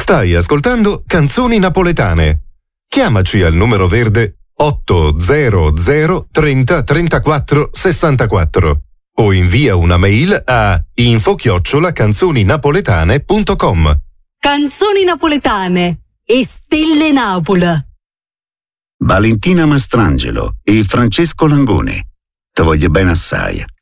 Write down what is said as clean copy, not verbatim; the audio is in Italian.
Stai ascoltando Canzoni Napoletane. Chiamaci al numero verde 800 30 34 64 o invia una mail a info@canzoninapoletane.com. Canzoni Napoletane e Stelle Napoli. Valentina Mastrangelo e Francesco Langone. Te voglio bene assai.